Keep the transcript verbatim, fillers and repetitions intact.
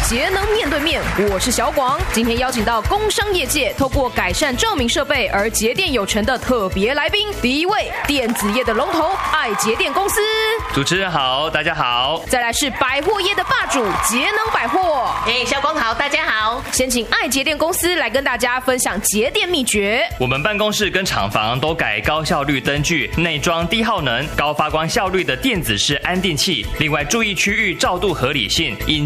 节能面对面，我是小广。今天邀请到工商业界透过改善照明设备而节电有成的特别来宾。第一位，电子业的龙头爱节电公司。 主持人好，大家好。 再来是百货业的霸主节能百货。 哎，小广好，大家好。 先请爱节电公司来跟大家分享节电秘诀。 我们办公室跟厂房都改高效率灯具，内装低耗能、高发光效率的电子式安定器。另外注意区域照度合理性，引